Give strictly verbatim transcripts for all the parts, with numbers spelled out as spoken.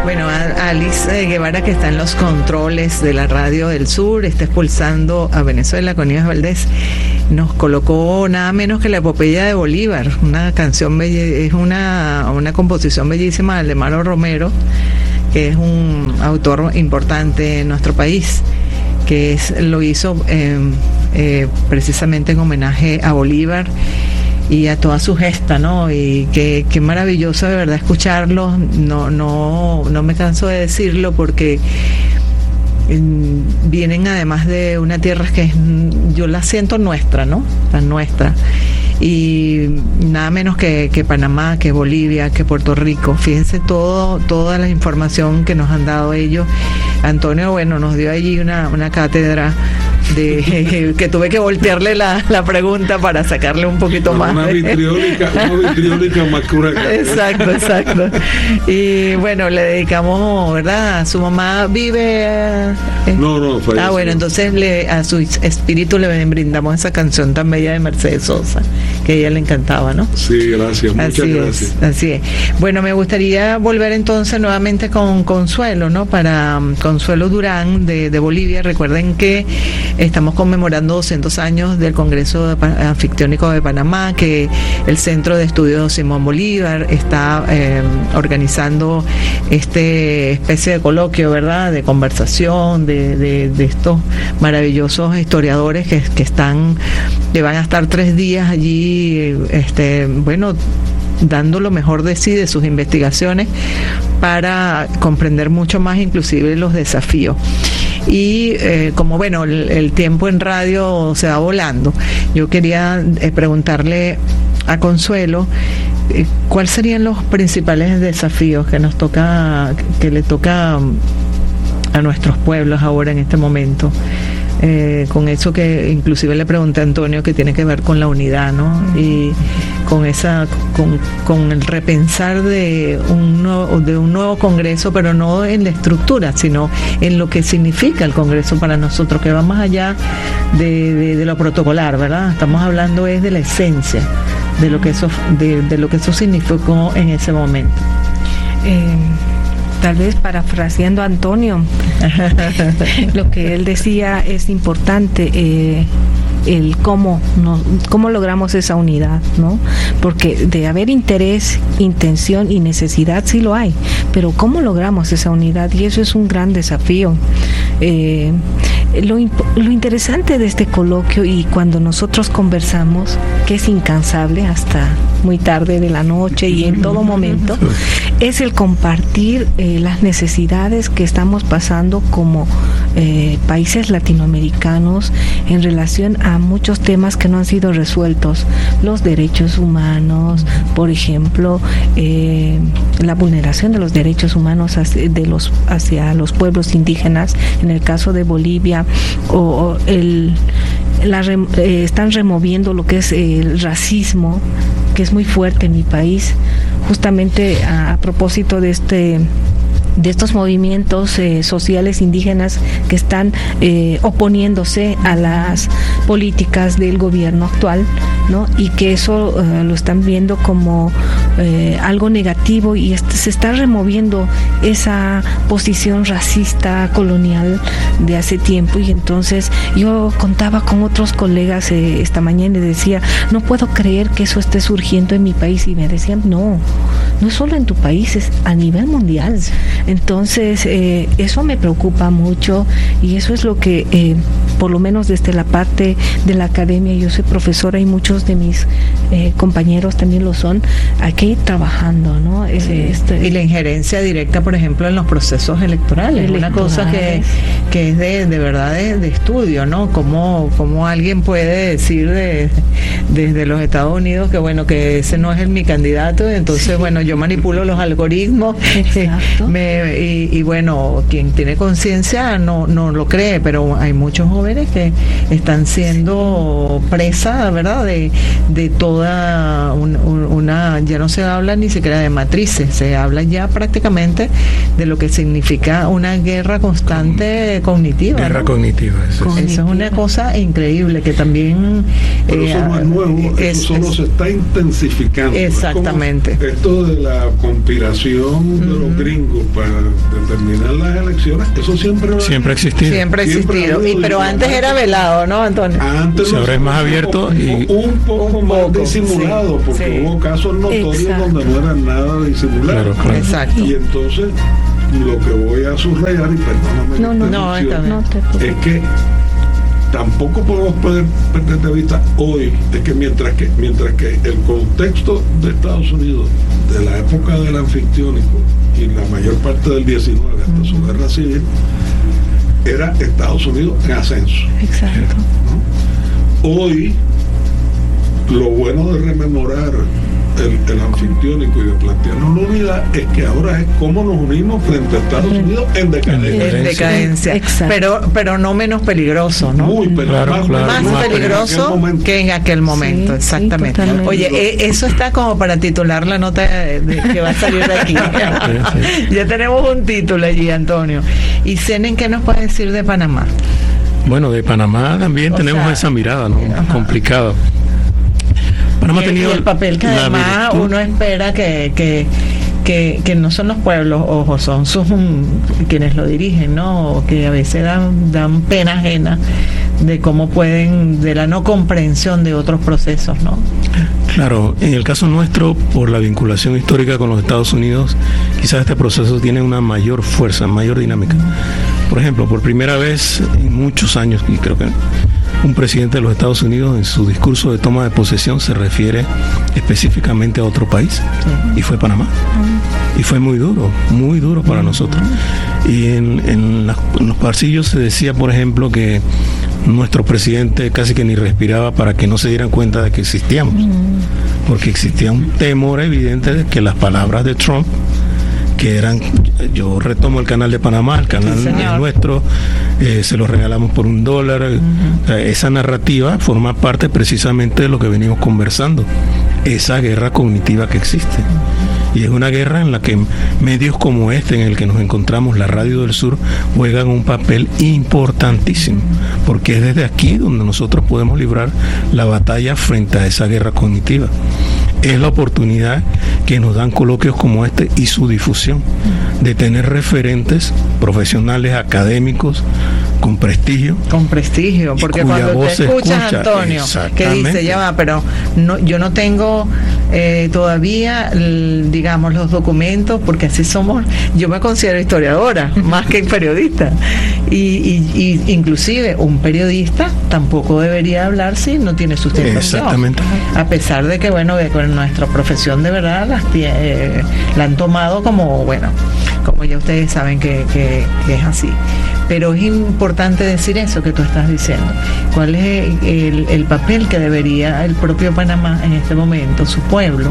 Bueno, a Alice Guevara, que está en los controles de la Radio del Sur, está expulsando a Venezuela con Nieves Valdés, nos colocó nada menos que la epopeya de Bolívar, una canción bella, es una, una composición bellísima de Alemaro Romero, que es un autor importante en nuestro país, que es, lo hizo eh, eh, precisamente en homenaje a Bolívar y a toda su gesta, ¿no? Y qué qué maravilloso de verdad escucharlo. No no no me canso de decirlo porque mm, vienen además de una tierra que es, yo la siento nuestra, ¿no? La nuestra. Y nada menos que, que Panamá, que Bolivia, que Puerto Rico. Fíjense todo, toda la información que nos han dado ellos. Antonio, bueno, nos dio allí una, una cátedra de que tuve que voltearle la, la pregunta para sacarle un poquito una, más. Una vitriólica, una vitriólica más que una cátedra. Exacto, exacto. Y bueno, le dedicamos, ¿verdad? Su mamá vive. Eh, no, no, falleció. Ah, bueno, entonces le, a su espíritu le brindamos esa canción tan bella de Mercedes Sosa, que a ella le encantaba, ¿no? Sí, gracias, muchas así gracias. Es, así es. Bueno, me gustaría volver entonces nuevamente con Consuelo, ¿no? Para um, Consuelo Durán de, de Bolivia. Recuerden que estamos conmemorando doscientos años del Congreso de, Anfictiónico de Panamá, que el Centro de Estudios Simón Bolívar está eh, organizando este especie de coloquio, ¿verdad? De conversación, de, de, de estos maravillosos historiadores que, que están, que van a estar tres días allí, este, bueno, dando lo mejor de sí, de sus investigaciones, para comprender mucho más inclusive los desafíos. Y eh, como bueno, el, el tiempo en radio se va volando, yo quería eh, preguntarle a Consuelo eh, cuáles serían los principales desafíos que nos toca, que le toca a nuestros pueblos ahora en este momento. Eh, con eso que inclusive le pregunté a Antonio, que tiene que ver con la unidad, ¿no? Y con esa, con, con el repensar de un nuevo, de un nuevo Congreso, pero no en la estructura, sino en lo que significa el Congreso para nosotros, que va más allá de, de, de lo protocolar, ¿verdad? Estamos hablando es de la esencia de lo que eso, de, de lo que eso significó en ese momento. Eh... Tal vez parafraseando a Antonio, lo que él decía es importante, eh, el cómo, no, cómo logramos esa unidad, ¿no? Porque de haber interés, intención y necesidad sí lo hay, pero cómo logramos esa unidad, y eso es un gran desafío. Eh, lo, lo interesante de este coloquio, y cuando nosotros conversamos, que es incansable hasta muy tarde de la noche y en todo momento, es el compartir eh, las necesidades que estamos pasando como eh, países latinoamericanos en relación a muchos temas que no han sido resueltos. Los derechos humanos, por ejemplo, eh, la vulneración de los derechos humanos hacia, de los, hacia los pueblos indígenas, en el caso de Bolivia, o, o el La, eh, están removiendo lo que es eh, el racismo, que es muy fuerte en mi país, justamente a, a propósito de este de estos movimientos eh, sociales indígenas que están eh, oponiéndose a las políticas del gobierno actual, ¿no? Y que eso eh, lo están viendo como eh, algo negativo, y este, se está removiendo esa posición racista colonial de hace tiempo. Y entonces yo contaba con otros colegas eh, esta mañana y decía, no puedo creer que eso esté surgiendo en mi país, y me decían, no, no es solo en tu país, es a nivel mundial. Entonces eh, eso me preocupa mucho, y eso es lo que eh, por lo menos desde la parte de la academia, yo soy profesora y muchos de mis eh, compañeros también lo son, hay que ir trabajando, ¿no? Sí. Este, y la injerencia directa, por ejemplo, en los procesos electorales, electorales. Una cosa que, que es de, de verdad de, de estudio, ¿no? Cómo, cómo alguien puede decir de, desde los Estados Unidos que bueno, que ese no es el, mi candidato, y entonces sí. Bueno, yo manipulo los algoritmos. Exacto. me, y, y bueno, quien tiene conciencia no, no lo cree, pero hay muchos jóvenes que están siendo presa, ¿verdad? De, de toda un, un, una, ya no se habla ni siquiera de matrices, se habla ya prácticamente de lo que significa una guerra constante cognitiva. Guerra ¿no? cognitiva, eso, cognitiva. Eso es una cosa increíble que también... Pero eh, eso no es nuevo, es, eso solo es, se está intensificando. Exactamente. Es esto de, de la conspiración de uh-huh. los gringos para determinar las elecciones, eso siempre siempre ha existido. Siempre ha existido. Y, pero antes era velado, ¿no, Antonio? Antes ahora es más abierto y un poco un más poco, disimulado, sí, porque sí. hubo casos notorios Exacto. donde no era nada disimulado. Claro, claro. Exacto. Y entonces lo que voy a subrayar, y perdóname no, no, no, no te es que tampoco podemos perder, perder de vista hoy, es que mientras que mientras que el contexto de Estados Unidos de la época del anfictiónico y la mayor parte del diecinueve hasta su guerra civil era Estados Unidos en ascenso. Exacto. ¿No? Hoy lo bueno de rememorar el, el anfictiónico y de plantearnos la unidad es que ahora es cómo nos unimos frente a Estados Unidos en decadencia. En decadencia. Exacto. Pero, pero no menos peligroso, ¿no? Muy peligroso. Claro, más, claro, más más peligroso en que en aquel momento, sí, exactamente. Sí, Oye, eh, eso está como para titular la nota de, de, que va a salir de aquí. Sí, sí. Ya tenemos un título allí, Antonio. ¿Y Senen qué nos puede decir de Panamá? Bueno, de Panamá también o tenemos sea, esa mirada, ¿no? Ajá. Complicada. Panamá ha tenido y el papel que además virtud. Uno espera que, que, que, que no son los pueblos, ojo, son sus um, quienes lo dirigen, ¿no? O que a veces dan, dan pena ajena de cómo pueden, de la no comprensión de otros procesos, ¿no? Claro, en el caso nuestro, por la vinculación histórica con los Estados Unidos, quizás este proceso tiene una mayor fuerza, mayor dinámica. Por ejemplo, por primera vez en muchos años, y creo que un presidente de los Estados Unidos en su discurso de toma de posesión se refiere específicamente a otro país, sí. y fue Panamá. Uh-huh. Y fue muy duro, muy duro para uh-huh. nosotros. Y en, en, las, en los pasillos se decía, por ejemplo, que nuestro presidente casi que ni respiraba para que no se dieran cuenta de que existíamos, uh-huh. porque existía un temor evidente de que las palabras de Trump, que eran, yo retomo el canal de Panamá, el canal sí, es nuestro, eh, se lo regalamos por un dólar, uh-huh. o sea, esa narrativa forma parte precisamente de lo que venimos conversando, esa guerra cognitiva que existe. Y es una guerra en la que medios como este en el que nos encontramos, la Radio del Sur, juegan un papel importantísimo, porque es desde aquí donde nosotros podemos librar la batalla frente a esa guerra cognitiva. Es la oportunidad que nos dan coloquios como este y su difusión, de tener referentes profesionales, académicos, con prestigio. Con prestigio, porque cuando te escuchas, escucha, Antonio, que dice, ya va, pero no, yo no tengo eh, todavía, digamos, los documentos, porque así somos, yo me considero historiadora, más que periodista. Y, y, y inclusive un periodista tampoco debería hablar si no tiene sustentación. Exactamente. A pesar de que, bueno, de con nuestra profesión de verdad las, eh, la han tomado como, bueno, como ya ustedes saben que, que, que es así. Pero es importante decir eso que tú estás diciendo. ¿Cuál es el, el papel que debería el propio Panamá en este momento, su pueblo,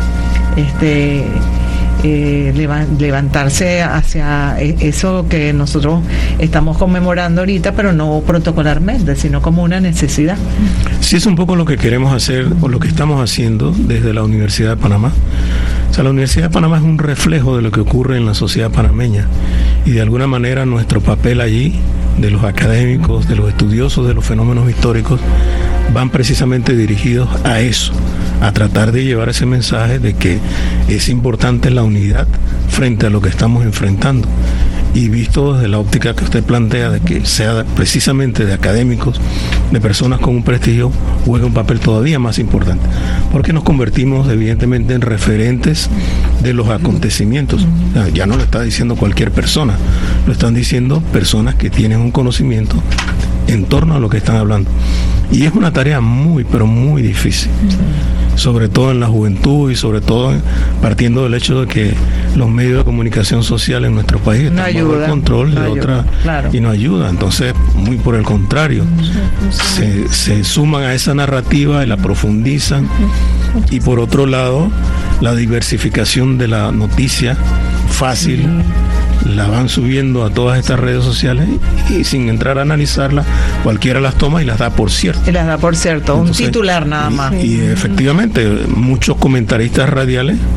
este eh, levantarse hacia eso que nosotros estamos conmemorando ahorita, pero no protocolarmente, sino como una necesidad? Sí, es un poco lo que queremos hacer o lo que estamos haciendo desde la Universidad de Panamá. O sea, la Universidad de Panamá es un reflejo de lo que ocurre en la sociedad panameña, y de alguna manera nuestro papel allí, de los académicos, de los estudiosos de los fenómenos históricos, van precisamente dirigidos a eso, a tratar de llevar ese mensaje de que es importante la unidad frente a lo que estamos enfrentando. Y visto desde la óptica que usted plantea, de que sea precisamente de académicos, de personas con un prestigio, juega un papel todavía más importante, porque nos convertimos evidentemente en referentes de los acontecimientos. Ya no lo está diciendo cualquier persona, lo están diciendo personas que tienen un conocimiento en torno a lo que están hablando. Y es una tarea muy, pero muy difícil, sobre todo en la juventud y sobre todo partiendo del hecho de que los medios de comunicación social en nuestro país están bajo el control de otra, claro, y no ayuda. Entonces, muy por el contrario, se, se suman a esa narrativa y la profundizan. Y por otro lado, la diversificación de la noticia fácil la van subiendo a todas estas redes sociales y sin entrar a analizarlas, cualquiera las toma y las da por cierto. Y las da por cierto, entonces, un titular nada más. Y, y efectivamente, muchos comentaristas radiales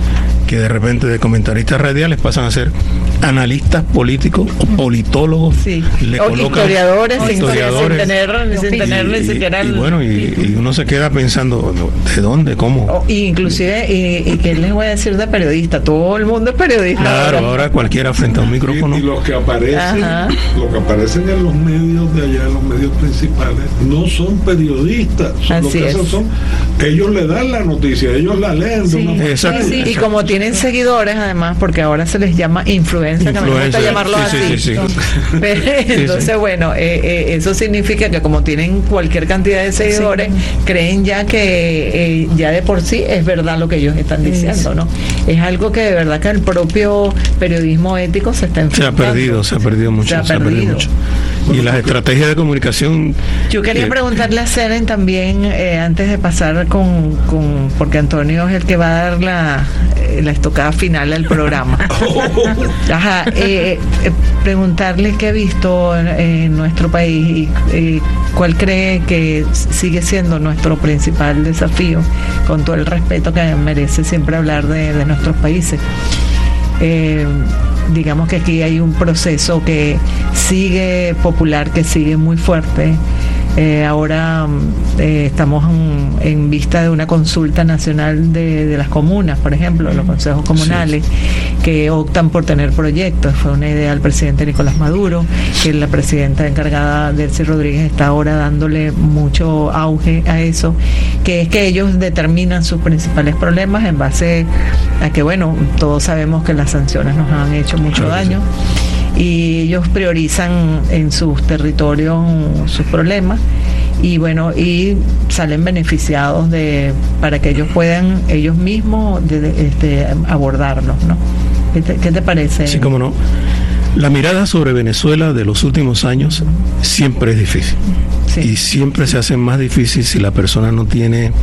que de repente de comentaristas radiales pasan a ser analistas políticos o politólogos, sí. le o colocan historiadores, historiadores sin tener, sin tener ni siquiera y, y bueno, y, y uno se queda pensando, ¿de dónde? ¿Cómo? O, y inclusive, y, y que les voy a decir de periodista, todo el mundo es periodista. Claro, ahora, ahora cualquiera frente a un micrófono. Y, y los que aparecen, Ajá. los que aparecen en los medios de allá, en los medios principales, no son periodistas. Son los Así que es. son, ellos le dan la noticia, ellos la leen Sí, de una exacto. sí, sí. Y como tienen seguidores, además, porque ahora se les llama influencer, que a mí me gusta Influencer, llamarlo sí, así. sí, sí, sí. Pero, entonces, sí. bueno, eh, eh, eso significa que como tienen cualquier cantidad de seguidores, sí. creen ya que eh, ya de por sí es verdad lo que ellos están diciendo, ¿no? Es algo que de verdad que el propio periodismo ético se está enfrentando. Se ha perdido, se ha perdido mucho. Se ha se perdido. Ha perdido mucho. Y las estrategias de comunicación. Yo quería eh, preguntarle a Seren también, eh, antes de pasar con, con, porque Antonio es el que va a dar la, eh, la estocada final al programa. Ajá, eh, eh, preguntarle qué ha visto en, en nuestro país y eh, cuál cree que sigue siendo nuestro principal desafío, con todo el respeto que merece siempre hablar de, de nuestros países. Eh, digamos que aquí hay un proceso que sigue popular, que sigue muy fuerte. Eh, ahora eh, estamos en, en vista de una consulta nacional de, de las comunas, por ejemplo, los consejos comunales, sí. que optan por tener proyectos. Fue una idea del presidente Nicolás Maduro, que la presidenta encargada, Delcy Rodríguez, está ahora dándole mucho auge a eso, que es que ellos determinan sus principales problemas en base a que, bueno, todos sabemos que las sanciones nos han hecho mucho claro daño. Sí. Y ellos priorizan en sus territorios sus problemas y bueno, y salen beneficiados de para que ellos puedan ellos mismos de, de, este, abordarlos, ¿no? ¿Qué te, qué te parece? Sí, cómo no. La mirada sobre Venezuela de los últimos años siempre es difícil. Sí. Y siempre se hace más difícil si la persona no tiene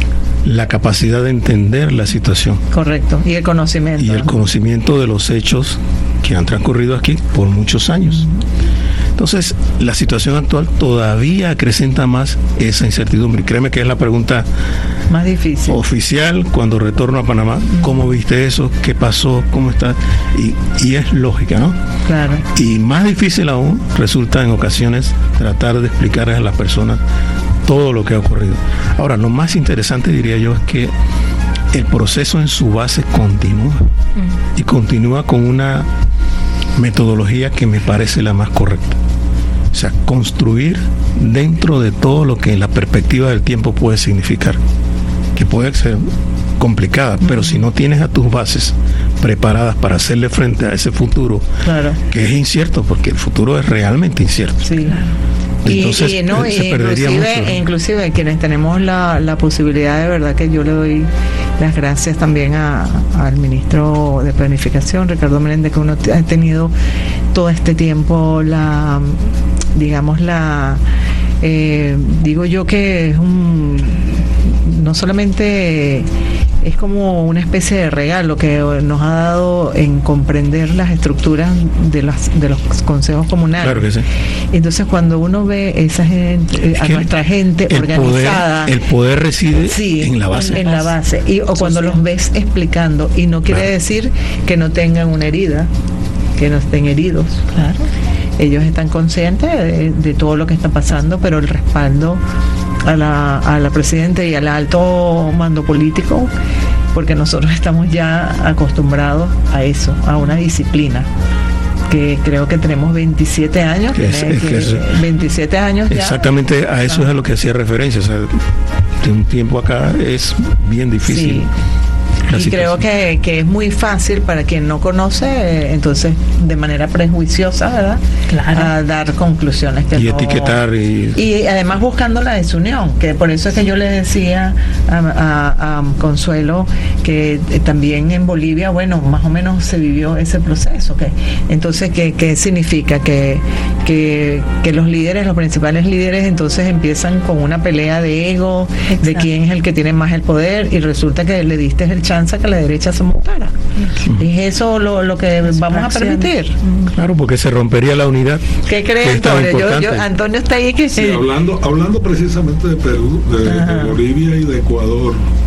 la capacidad de entender la situación. Correcto, y el conocimiento. Y el conocimiento de los hechos que han transcurrido aquí por muchos años. Entonces, la situación actual todavía acrecenta más esa incertidumbre. Y créeme que es la pregunta más difícil oficial cuando retorno a Panamá. ¿Cómo viste eso? ¿Qué pasó? ¿Cómo está? Y, y es lógica, ¿no? Claro. Y más difícil aún resulta en ocasiones tratar de explicar a las personas todo lo que ha ocurrido. Ahora, lo más interesante, diría yo, es que el proceso en su base continúa. Mm. Y continúa con una metodología que me parece la más correcta. O sea, construir dentro de todo lo que en la perspectiva del tiempo puede significar, que puede ser complicada, pero si no tienes a tus bases preparadas para hacerle frente a ese futuro, claro, que es incierto, porque el futuro es realmente incierto. Sí. Entonces, y, y, no, se y perdería inclusive, mucho. inclusive quienes tenemos la, la posibilidad, de verdad que yo le doy las gracias también a, al ministro de Planificación, Ricardo Meléndez, que uno ha tenido todo este tiempo la, digamos, la, eh, digo yo que es un, no solamente es como una especie de regalo que nos ha dado en comprender las estructuras de las de los consejos comunales. Claro que sí. Entonces, cuando uno ve esa gente, es a nuestra gente el organizada, poder, el poder reside sí, en la base. En la base. Y o cuando los ves explicando, y no quiere claro. decir que no tengan una herida, que no estén heridos. Claro. Ellos están conscientes de, de todo lo que está pasando, pero el respaldo a la, a la presidenta y al alto mando político, porque nosotros estamos ya acostumbrados a eso, a una disciplina que creo que tenemos veintisiete años, que es, es que es, veintisiete años ya. Exactamente, a eso ah. es a lo que hacía referencia, o sea, de un tiempo acá es bien difícil. Sí. Y creo que, que es muy fácil para quien no conoce, entonces de manera prejuiciosa, ¿verdad? Claro. A dar conclusiones que y no, etiquetar y... y además buscando la desunión, que por eso es que yo le decía a, a, a Consuelo que también en Bolivia, bueno, más o menos se vivió ese proceso. Que entonces, ¿qué, qué significa? Que, que, que los líderes, los principales líderes, entonces empiezan con una pelea de ego, exacto, de quién es el que tiene más el poder, y resulta que le diste el chance que la derecha se montara. Uh-huh. ¿Es eso lo, lo que es vamos a permitir? Uh-huh. Claro, porque se rompería la unidad. ¿Qué crees, Antonio? Yo, yo, Antonio está ahí que sí, hablando, hablando precisamente de Perú, de, de Bolivia y de Ecuador.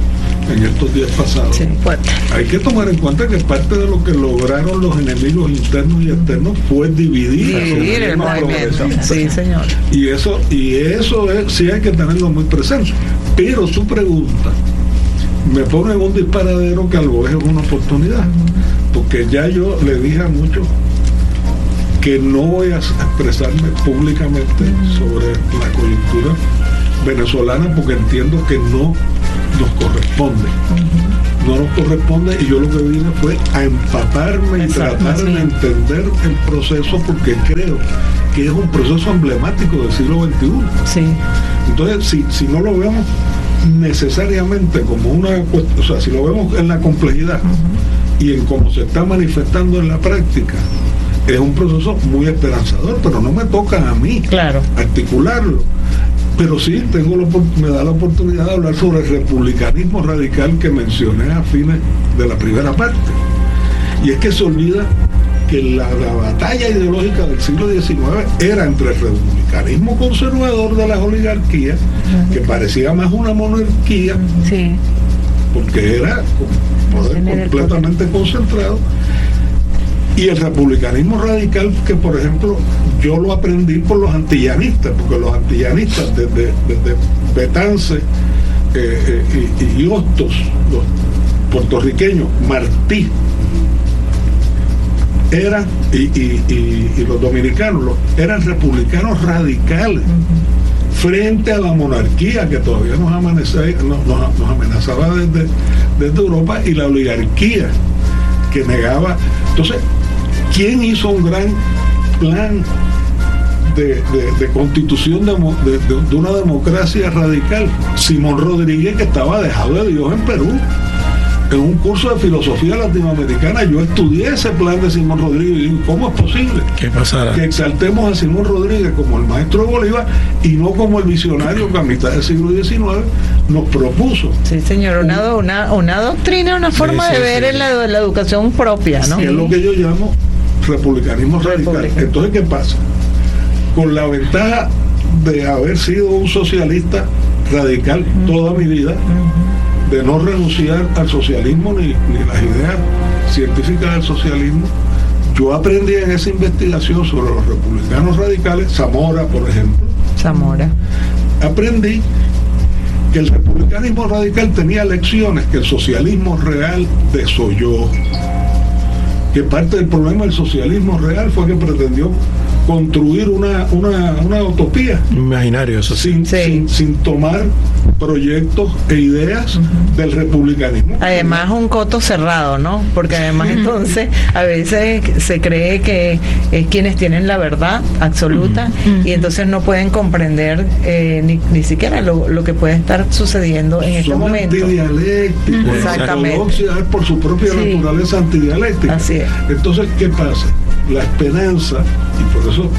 en estos días pasados, sí, hay que tomar en cuenta que parte de lo que lograron los enemigos internos y externos fue dividir, dividir el movimiento. Sí, señor. Y eso, y eso es, sí hay que tenerlo muy presente. Pero su pregunta me pone en un disparadero que algo es una oportunidad, porque ya yo le dije a muchos que no voy a expresarme públicamente sobre la coyuntura venezolana porque entiendo que no nos corresponde. No nos corresponde y yo lo que vine fue a empaparme y tratar de entender el proceso porque creo que es un proceso emblemático del siglo veintiuno. Sí. Entonces, si, si no lo vemos necesariamente como una cuestión, o sea, si lo vemos en la complejidad uh-huh. y en cómo se está manifestando en la práctica, es un proceso muy esperanzador, pero no me toca a mí claro. articularlo. Pero sí tengo la, me da la oportunidad de hablar sobre el republicanismo radical que mencioné a fines de la primera parte. Y es que se olvida que la, la batalla ideológica del siglo diecinueve era entre el republicanismo conservador de las oligarquías, uh-huh. que parecía más una monarquía, sí. porque era un poder completamente concentrado, y el republicanismo radical que, por ejemplo, yo lo aprendí por los antillanistas, porque los antillanistas desde, desde Betance eh, eh, y, y Hostos, los puertorriqueños, Martí, eran, y, y, y, y los dominicanos, los, eran republicanos radicales uh-huh. frente a la monarquía que todavía nos, amenazaba, nos, nos, nos amenazaba desde, desde Europa, y la oligarquía que negaba. Entonces, ¿quién hizo un gran plan de, de, de constitución de, de, de, de una democracia radical? Simón Rodríguez, que estaba dejado de Dios en Perú. En un curso de filosofía latinoamericana yo estudié ese plan de Simón Rodríguez y digo, ¿cómo es posible ¿Qué pasará? que exaltemos a Simón Rodríguez como el maestro de Bolívar y no como el visionario que a mitad del siglo diecinueve nos propuso? Sí, señor, una, una, una doctrina, una forma sí, sí, de ver sí. En la, la educación propia, ¿no? Que es lo que yo llamo republicanismo radical. Republicano. Entonces, ¿qué pasa? Con la ventaja de haber sido un socialista radical uh-huh. toda mi vida, uh-huh. de no renunciar al socialismo ni, ni las ideas científicas del socialismo, yo aprendí en esa investigación sobre los republicanos radicales, Zamora, por ejemplo. Zamora. Aprendí que el republicanismo radical tenía lecciones que el socialismo real desoyó. Que parte del problema del socialismo real fue que pretendió construir una, una, una utopía. Imaginario, eso sin, sí. sin, sin tomar proyectos e ideas uh-huh. del republicanismo. Además un coto cerrado, ¿no? Porque además entonces a veces se cree que es quienes tienen la verdad absoluta uh-huh. y entonces no pueden comprender eh, ni, ni siquiera lo, lo que puede estar sucediendo en este Son momento. Antidialécticos. Uh-huh. Exactamente. La es por su propia sí. naturaleza antidialéctica. Así es. Entonces, ¿qué pasa? La esperanza, y por eso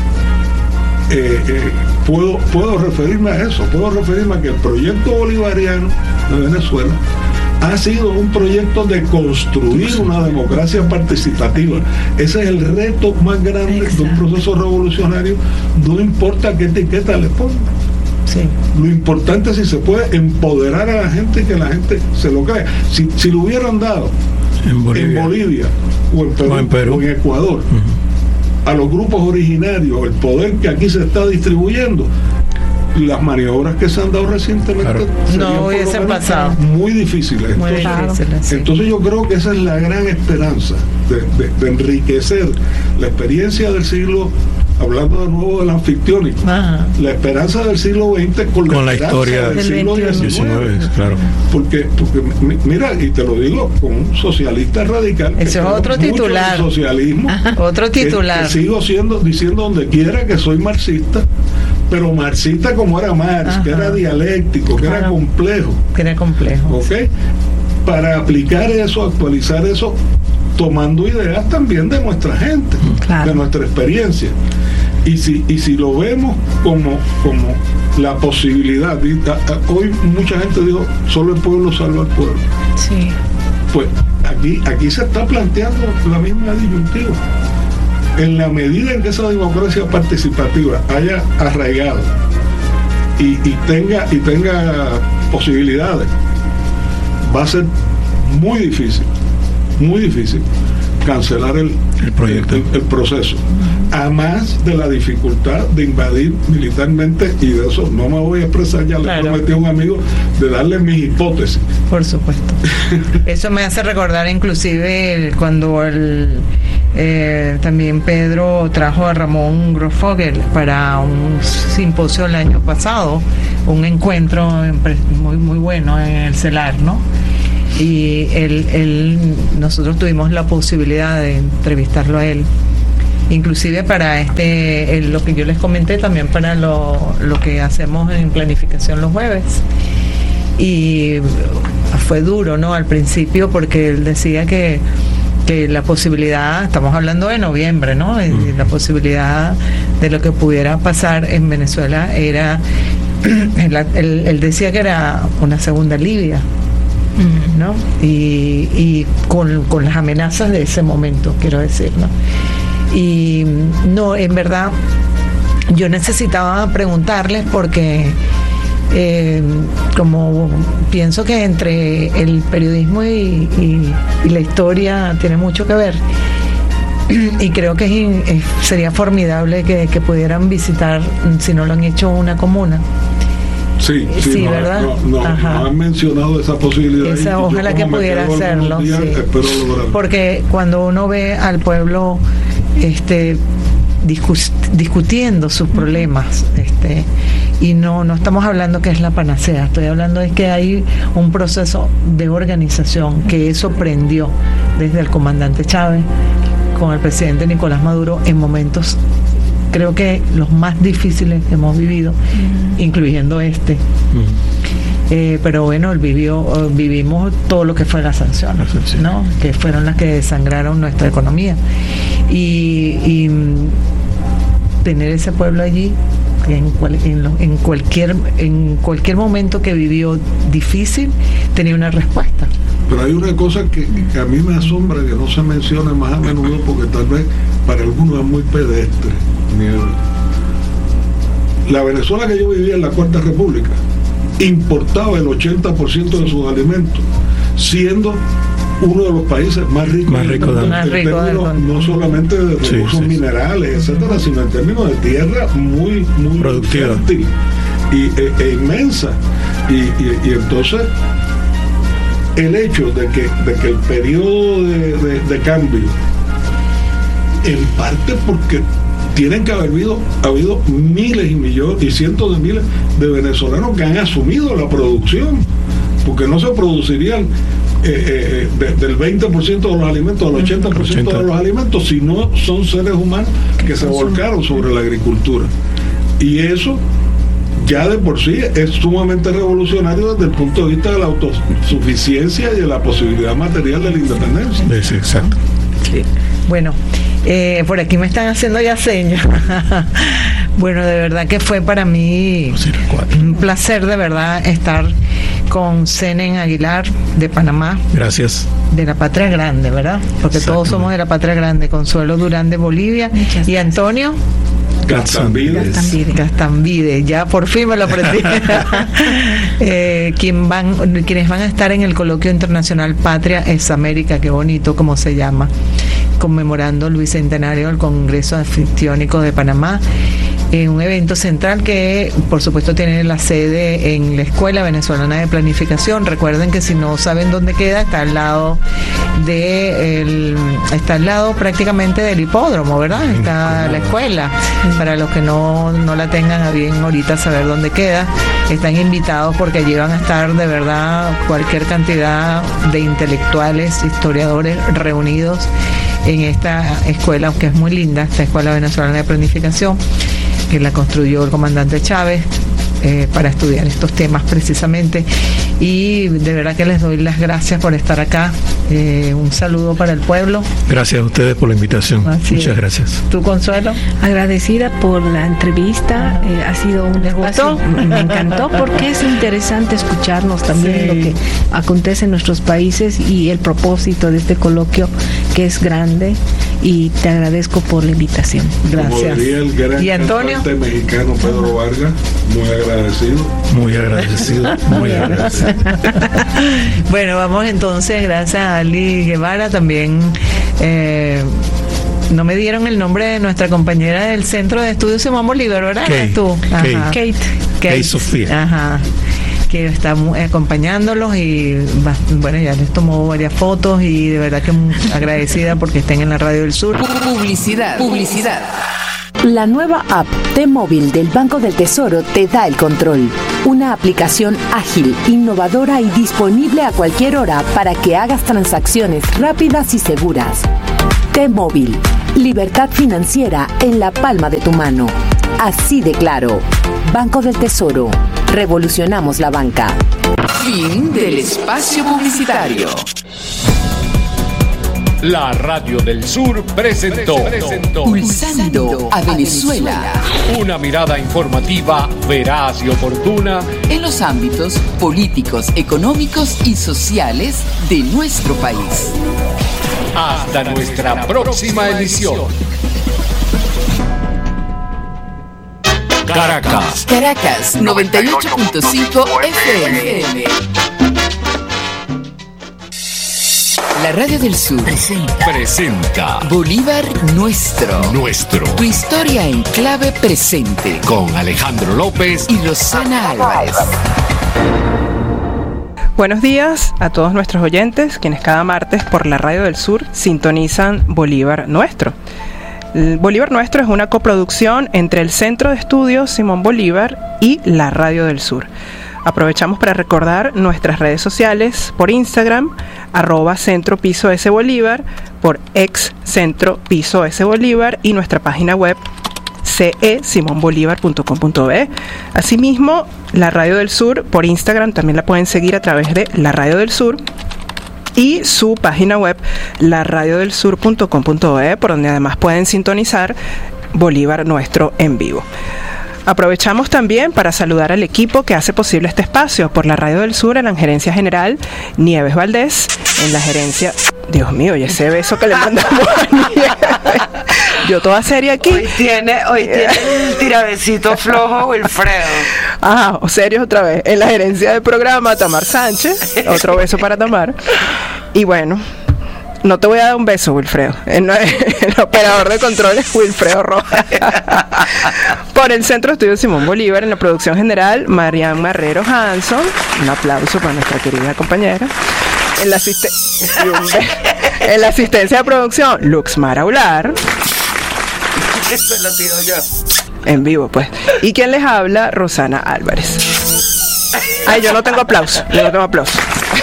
eh, eh, puedo, puedo referirme a eso, puedo referirme a que el proyecto bolivariano de Venezuela ha sido un proyecto de construir una democracia participativa. Ese es el reto más grande Exacto. de un proceso revolucionario, no importa qué etiqueta le ponga. Sí. Lo importante es si se puede empoderar a la gente y que la gente se lo crea. Si, si lo hubieran dado en Bolivia, en Bolivia o, en Perú, o en Perú o en Ecuador uh-huh. a los grupos originarios el poder que aquí se está distribuyendo, las maniobras que se han dado recientemente claro. no hubiesen pasado muy difíciles. Muy entonces, difíciles sí. entonces yo creo que esa es la gran esperanza de, de, de enriquecer la experiencia del siglo, hablando de nuevo del anfictiónico, Ajá. la esperanza del siglo veinte con, con la, la historia del siglo diecinueve. Claro. Porque, porque, mira, y te lo digo con un socialista radical. Ese es otro titular. Socialismo. Otro titular. Que, que sigo siendo, diciendo donde quiera que soy marxista, pero marxista como era Marx, Ajá. que era dialéctico, que claro. era complejo. Que era complejo. ¿Ok? Para aplicar eso, actualizar eso, tomando ideas también de nuestra gente, claro. de nuestra experiencia. Y si, y si lo vemos como, como la posibilidad, y a, a, hoy mucha gente dijo, solo el pueblo salva al pueblo. Sí. Pues aquí, aquí se está planteando la misma disyuntiva. En la medida en que esa democracia participativa haya arraigado y, y tenga y tenga posibilidades va a ser muy difícil, muy difícil cancelar el, el proyecto, el, el proceso, a más de la dificultad de invadir militarmente, y de eso no me voy a expresar, ya claro. Le prometí a un amigo de darle mis hipótesis. Por supuesto. Eso me hace recordar inclusive el, cuando el eh, también Pedro trajo a Ramón Grosfogel para un simposio el año pasado, un encuentro muy muy bueno en el CELAR, ¿no? Y él, él, nosotros tuvimos la posibilidad de entrevistarlo a él, inclusive para este, el, lo que yo les comenté, también para lo, lo que hacemos en planificación los jueves. Y fue duro, ¿no? Al principio, porque él decía que, que la posibilidad, estamos hablando de noviembre, ¿no? Y la posibilidad de lo que pudiera pasar en Venezuela era, él, él, él decía que era una segunda Libia, ¿no? Y, y con, con las amenazas de ese momento, quiero decir, ¿no? Y no, en verdad, yo necesitaba preguntarles porque eh, como pienso que entre el periodismo y, y, y la historia tiene mucho que ver, y creo que es, es, sería formidable que, que pudieran visitar, si no lo han hecho, una comuna. Sí, sí, sí, no, ¿verdad? No, no, no han mencionado esa posibilidad. Esa, ojalá que pudiera hacerlo. Días, sí. Espero lograrlo. Porque cuando uno ve al pueblo este, discus, discutiendo sus problemas, este, y no, no estamos hablando que es la panacea, estoy hablando de que hay un proceso de organización, que eso prendió desde el comandante Chávez con el presidente Nicolás Maduro en momentos, creo que los más difíciles que hemos vivido, uh-huh. incluyendo este. Uh-huh. Eh, pero bueno, él vivió, vivimos todo lo que fue las sanciones, sí. ¿no? Que fueron las que desangraron nuestra economía. Y, y tener ese pueblo allí, en, cual, en, lo, en, cualquier, en cualquier momento que vivió difícil, tenía una respuesta. Pero hay una cosa que, que a mí me asombra, que no se menciona más a menudo, porque tal vez para algunos es muy pedestre. La Venezuela que yo vivía en la Cuarta República importaba el ochenta por ciento de sus alimentos, siendo uno de los países más ricos, más rico del mundo, en términos no solamente de recursos sí, sí, minerales, sí. etcétera, sino en términos de tierra muy, muy productiva fértil y, e, e inmensa. Y, y, y entonces el hecho de que, de que el periodo de, de, de cambio, en parte porque tienen que haber habido, ha habido miles y millones y cientos de miles de venezolanos que han asumido la producción, porque no se producirían eh, eh, de, del veinte por ciento de los alimentos al ochenta por ciento de los alimentos, si no son seres humanos que se volcaron sobre la agricultura. Y eso ya de por sí es sumamente revolucionario desde el punto de vista de la autosuficiencia y de la posibilidad material de la independencia. Sí, exacto. Sí. Bueno, eh, por aquí me están haciendo ya señas. Bueno, de verdad que fue para mí un placer, de verdad, estar con Senen Aguilar de Panamá. Gracias. De la Patria Grande, ¿verdad? Porque todos somos de la Patria Grande. Consuelo Durán de Bolivia. Muchas y Antonio Gastambide. Gastambide. Gastambide, ya por fin me lo aprendí. eh, quien van, quienes van a estar en el coloquio internacional Patria es América, qué bonito como se llama, conmemorando el bicentenario del Congreso Anfictiónico de Panamá, en un evento central que por supuesto tiene la sede en la Escuela Venezolana de Planificación. Recuerden que si no saben dónde queda, está al lado de el, está al lado prácticamente del hipódromo, ¿verdad? Está la escuela. Para los que no, no la tengan a bien ahorita saber dónde queda, están invitados porque allí van a estar de verdad cualquier cantidad de intelectuales, historiadores reunidos en esta escuela, que es muy linda, esta Escuela Venezolana de Planificación, que la construyó el comandante Chávez eh, para estudiar estos temas precisamente. Y de verdad que les doy las gracias por estar acá. Eh, un saludo para el pueblo. Gracias a ustedes por la invitación. Así Muchas es. gracias. ¿Tú, Consuelo? Agradecida por la entrevista. Eh, ha sido un espacio. Me encantó porque es interesante escucharnos también sí. lo que acontece en nuestros países y el propósito de este coloquio, que es grande. Y te agradezco por la invitación. Gracias. El gran ¿Y Antonio? Mexicano Pedro Vargas, muy agradecido. Muy agradecido. Muy agradecido. Bueno, vamos entonces, gracias a Ali Guevara también. Eh, no me dieron el nombre de nuestra compañera del Centro de Estudios Simón Bolívar, ¿verdad? Kate, tú. Ajá. Kate. Kate. Kate, Kate Sofía. Ajá. Que está acompañándolos y bueno, ya les tomó varias fotos y de verdad que muy agradecida porque estén en la Radio del Sur. Publicidad. Publicidad. La nueva app T-Móvil del Banco del Tesoro te da el control. Una aplicación ágil, innovadora y disponible a cualquier hora para que hagas transacciones rápidas y seguras. T-Móvil, libertad financiera en la palma de tu mano. Así de claro. Banco del Tesoro. Revolucionamos la banca. Fin del espacio publicitario. La Radio del Sur presentó, presentó Pulsando a Venezuela. Una mirada informativa veraz y oportuna en los ámbitos políticos, económicos y sociales de nuestro país. Hasta nuestra próxima emisión. Caracas. Caracas, noventa y ocho punto cinco F M. La Radio del Sur presenta, presenta Bolívar Nuestro. Nuestro. Tu historia en clave presente. Con Alejandro López y Rosana Álvarez. Buenos días a todos nuestros oyentes, quienes cada martes por la Radio del Sur sintonizan Bolívar Nuestro. Bolívar Nuestro es una coproducción entre el Centro de Estudios Simón Bolívar y la Radio del Sur. Aprovechamos para recordar nuestras redes sociales por Instagram, arroba Centro Piso S Bolívar, por ex Centro Piso S Bolívar y nuestra página web ce simón bolívar punto com punto be. Asimismo, la Radio del Sur por Instagram también la pueden seguir a través de la Radio del Sur y su página web la radio del sur punto com punto be, por donde además pueden sintonizar Bolívar Nuestro en vivo. Aprovechamos también para saludar al equipo que hace posible este espacio por la Radio del Sur, en la gerencia general Nieves Valdés, en la gerencia, Dios mío, y ese beso que le mandamos a Nieves. Yo toda seria aquí. Hoy tiene, hoy tiene el tirabecito flojo Wilfredo. Ah, serio otra vez. En la gerencia del programa, Tamar Sánchez. Otro beso para Tamar. Y bueno, no te voy a dar un beso, Wilfredo. El, el operador de control es Wilfredo Rojas. Por el Centro de Estudios Simón Bolívar, en la producción general, Marian Marrero Hanson. Un aplauso para nuestra querida compañera. En la, asiste- en la asistencia de producción, Luxmar Aular. Eso lo tiro yo. En vivo, pues. Y quien les habla, Rosana Álvarez. Ay, yo no tengo aplauso. Yo no tengo aplauso.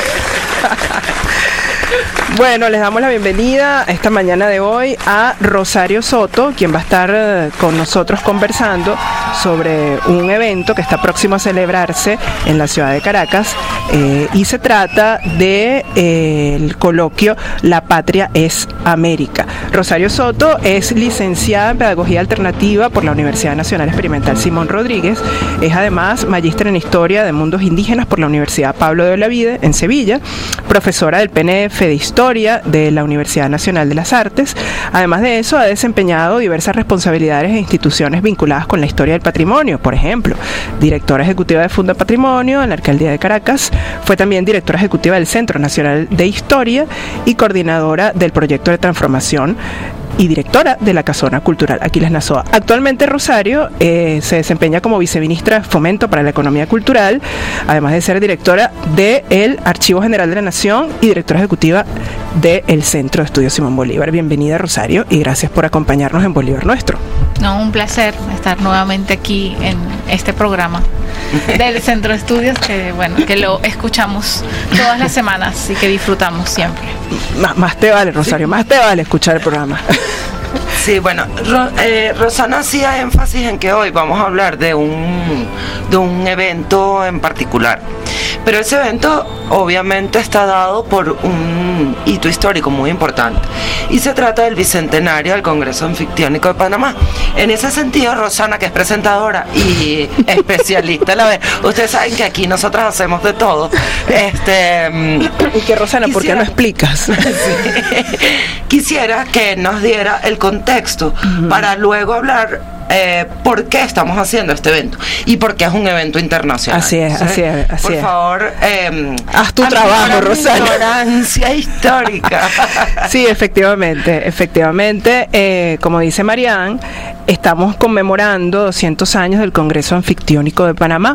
Bueno, les damos la bienvenida esta mañana de hoy a Rosario Soto, quien va a estar eh, con nosotros conversando sobre un evento que está próximo a celebrarse en la ciudad de Caracas, eh, y se trata de eh, el coloquio La Patria es América. Rosario Soto es licenciada en Pedagogía Alternativa por la Universidad Nacional Experimental Simón Rodríguez, es además magíster en Historia de Mundos Indígenas por la Universidad Pablo de Olavide en Sevilla, profesora del P N F de Historia de la Universidad Nacional de las Artes. Además de eso, ha desempeñado diversas responsabilidades en instituciones vinculadas con la historia del patrimonio. Por ejemplo, directora ejecutiva de Funda Patrimonio en la Alcaldía de Caracas, fue también directora ejecutiva del Centro Nacional de Historia y coordinadora del proyecto de transformación y directora de la Casona Cultural Aquiles Nazoa. Actualmente Rosario eh, se desempeña como viceministra de Fomento para la Economía Cultural, además de ser directora del Archivo General de la Nación y directora ejecutiva del Centro de Estudios Simón Bolívar. Bienvenida, Rosario, y gracias por acompañarnos en Bolívar Nuestro. No, un placer estar nuevamente aquí en este programa del Centro de Estudios, que bueno, que lo escuchamos todas las semanas y que disfrutamos siempre. Más, más te vale, Rosario, sí. Más te vale escuchar el programa. Sí, bueno, Ro, eh, Rosana hacía énfasis en que hoy vamos a hablar de un, de un evento en particular. Pero ese evento obviamente está dado por un hito histórico muy importante. Y se trata del bicentenario del Congreso Anfictiónico de Panamá. En ese sentido, Rosana, que es presentadora y especialista a la vez, ustedes saben que aquí nosotras hacemos de todo. Este, y que Rosana, quisiera, ¿por qué no explicas? Sí, quisiera que nos diera el contexto uh-huh. para luego hablar eh, por qué estamos haciendo este evento y por qué es un evento internacional. Así es, así es. Así por es. favor, eh, haz tu trabajo, Rosana. Ignorancia histórica. Sí, efectivamente, efectivamente, eh, como dice Marian, estamos conmemorando doscientos años del Congreso Anfictiónico de Panamá,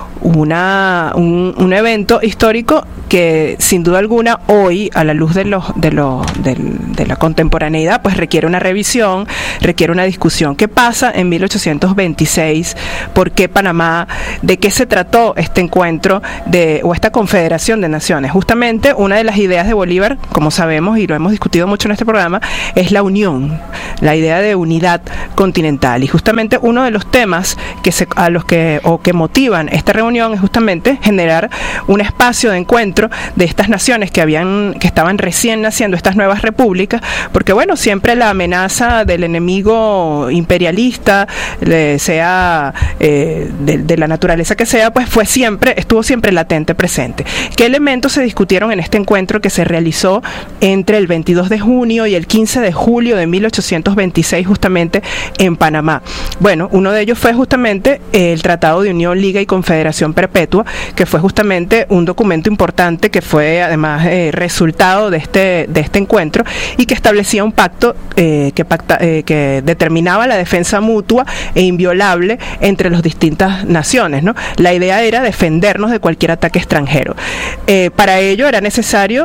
una un, un evento histórico que sin duda alguna hoy, a la luz de los de los de, de la contemporaneidad, pues requiere una revisión, requiere una discusión. ¿Qué pasa en mil ochocientos veintiséis? ¿Por qué Panamá? ¿De qué se trató este encuentro de o esta confederación de naciones? Justamente una de las ideas de Bolívar, como sabemos y lo hemos discutido mucho en este programa, es la unión, la idea de unidad continental. Y justamente uno de los temas que se, a los que o que motivan esta reunión es justamente generar un espacio de encuentro de estas naciones que habían que estaban recién naciendo, estas nuevas repúblicas, porque bueno, siempre la amenaza del enemigo imperialista, le, sea eh, de, de la naturaleza que sea, pues fue siempre, estuvo siempre latente, presente. ¿Qué elementos se discutieron en este encuentro que se realizó entre el veintidós de junio y el quince de julio de mil ochocientos veintiséis justamente en Panamá? Bueno, uno de ellos fue justamente el Tratado de Unión, Liga y Confederación Perpetua, que fue justamente un documento importante que fue además eh, resultado de este de este encuentro y que establecía un pacto eh, que pacta, eh, que determinaba la defensa mutua e inviolable entre las distintas naciones, ¿no? La idea era defendernos de cualquier ataque extranjero. Eh, para ello era necesario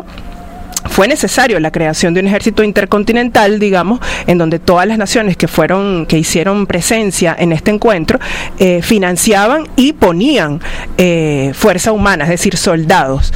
Fue necesario la creación de un ejército intercontinental, digamos, en donde todas las naciones que fueron, que hicieron presencia en este encuentro, eh, financiaban y ponían eh, fuerza humana, es decir, soldados.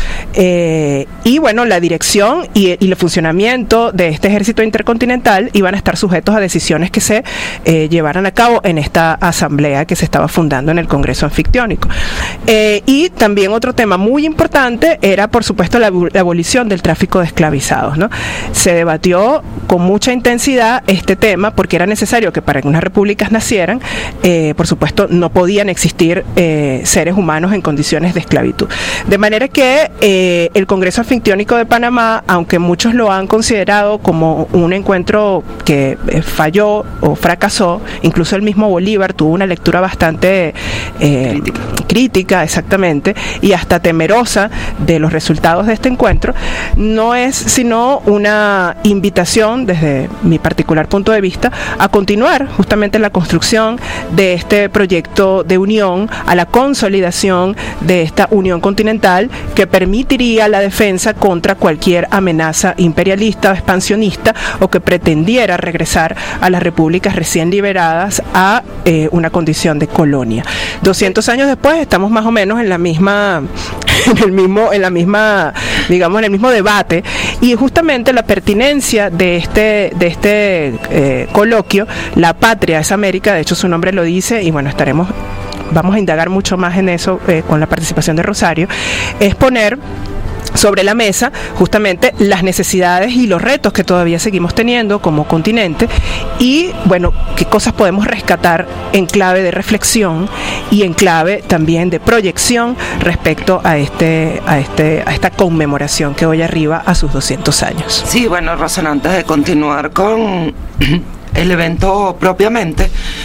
Eh, y bueno, la dirección y, y el funcionamiento de este ejército intercontinental iban a estar sujetos a decisiones que se eh, llevaran a cabo en esta asamblea que se estaba fundando en el Congreso Anfictiónico. Eh, y también otro tema muy importante era, por supuesto, la, la abolición del tráfico de esclavizados, ¿no? Se debatió con mucha intensidad este tema porque era necesario que para que unas repúblicas nacieran, eh, por supuesto, no podían existir eh, seres humanos en condiciones de esclavitud. De manera que eh, el Congreso Anfictiónico de Panamá, aunque muchos lo han considerado como un encuentro que eh, falló o fracasó, incluso el mismo Bolívar tuvo una lectura bastante eh, crítica. crítica, exactamente, y hasta temerosa de los resultados de este encuentro, no es sino una invitación, desde mi particular punto de vista, a continuar justamente la construcción de este proyecto de unión, a la consolidación de esta unión continental que permitiría la defensa contra cualquier amenaza imperialista o expansionista o que pretendiera regresar a las repúblicas recién liberadas a eh, una condición de colonia. doscientos años después estamos más o menos en la misma en el mismo en la misma digamos en el mismo debate, y justamente la pertinencia de este de este eh, coloquio, La Patria es América, de hecho su nombre lo dice, y bueno, estaremos vamos a indagar mucho más en eso eh, con la participación de Rosario, es poner sobre la mesa justamente las necesidades y los retos que todavía seguimos teniendo como continente, y bueno, qué cosas podemos rescatar en clave de reflexión y en clave también de proyección respecto a este a este a esta conmemoración que hoy arriba a sus doscientos años. Sí, bueno, Rosana, antes de continuar con el evento propiamente,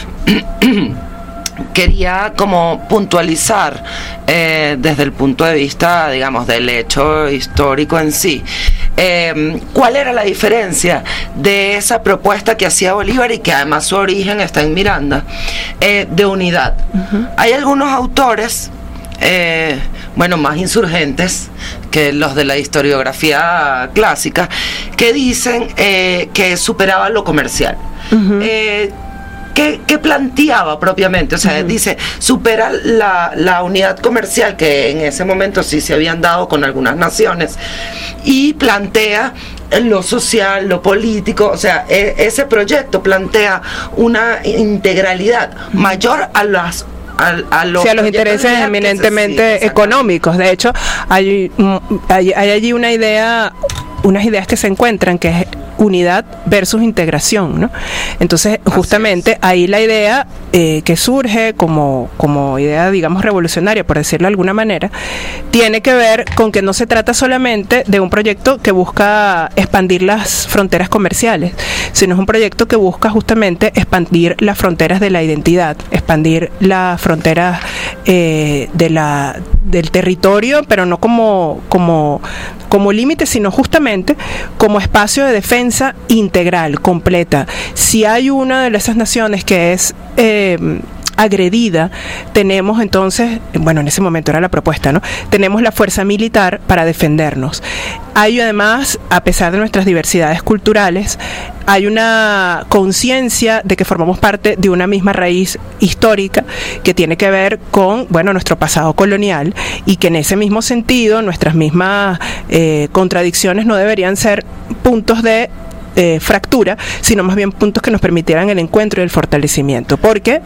quería como puntualizar eh, desde el punto de vista, digamos, del hecho histórico en sí, eh, cuál era la diferencia de esa propuesta que hacía Bolívar y que además su origen está en Miranda, eh, de unidad. Uh-huh. Hay algunos autores Eh, bueno, más insurgentes que los de la historiografía clásica, que dicen eh, que superaba lo comercial. Uh-huh. eh, ¿Qué, ¿Qué planteaba propiamente? O sea, uh-huh. dice, supera la, la unidad comercial que en ese momento sí se habían dado con algunas naciones, y plantea lo social, lo político, o sea, e, ese proyecto plantea una integralad uh-huh. mayor a las A, a, los, sí, a los intereses eminentemente sí, económicos. De hecho, hay, hay, hay allí una idea, unas ideas que se encuentran, que es unidad versus integración, ¿no? Entonces, justamente ahí la idea eh, que surge como, como idea, digamos, revolucionaria, por decirlo de alguna manera, tiene que ver con que no se trata solamente de un proyecto que busca expandir las fronteras comerciales, sino es un proyecto que busca justamente expandir las fronteras de la identidad, expandir las fronteras eh, de la, del territorio, pero no como, como, como límite, sino justamente como espacio de defensa integral, completa. Si hay una de esas naciones que es eh, agredida, tenemos entonces, bueno, en ese momento era la propuesta, ¿no? Tenemos la fuerza militar para defendernos. Hay además, a pesar de nuestras diversidades culturales, hay una conciencia de que formamos parte de una misma raíz histórica que tiene que ver con, bueno, nuestro pasado colonial, y que en ese mismo sentido nuestras mismas eh, contradicciones no deberían ser puntos de Eh, fractura, sino más bien puntos que nos permitieran el encuentro y el fortalecimiento, porque